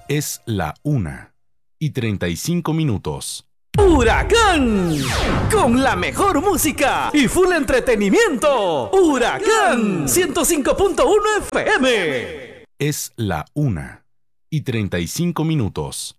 Es la 1:35. Huracán, con la mejor música y full entretenimiento. Huracán 105.1 FM. Es la 1:35.